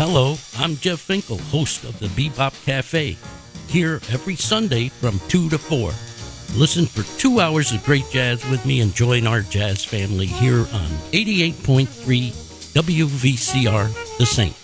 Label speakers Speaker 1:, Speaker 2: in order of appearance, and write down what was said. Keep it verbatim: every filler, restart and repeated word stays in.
Speaker 1: Hello, I'm Jeff Finkel, host of the Bebop Cafe, here every Sunday from two to four. Listen for two hours of great jazz with me and join our jazz family here on eighty-eight point three W V C R The Saint.